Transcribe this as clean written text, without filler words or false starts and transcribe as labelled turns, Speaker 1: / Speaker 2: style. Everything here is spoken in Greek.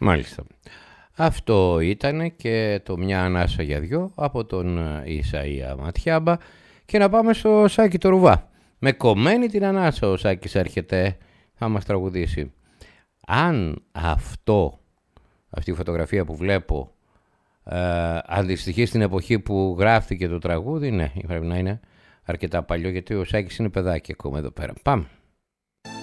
Speaker 1: Μάλιστα. Αυτό ήταν και το «Μια ανάσα για δυο» από τον Ισαΐα Ματιάμπα. Και να πάμε στο Σάκη το Ρουβά. Με κομμένη την ανάσα ο Σάκης έρχεται, θα μας τραγουδήσει. Αν αυτή η φωτογραφία που βλέπω αντιστοιχεί στην εποχή που γράφτηκε το τραγούδι, ναι, πρέπει να είναι αρκετά παλιό, γιατί ο Σάκης είναι παιδάκι ακόμα εδώ πέρα. Πάμε.